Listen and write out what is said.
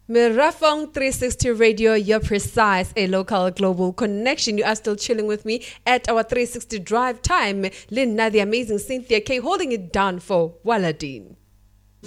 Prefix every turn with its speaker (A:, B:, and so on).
A: Mirafong 360 Radio, your precise, a local global connection. You are still chilling with me at our 360 drive time. Linna, the amazing Cynthia K, holding it down for Waladin.